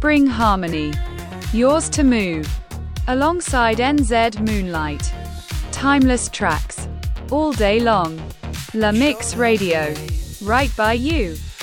Spring Harmony. Yours to Move. Alongside NZ Moonlight. Timeless tracks. All day long. La Mix Radio. Right by you.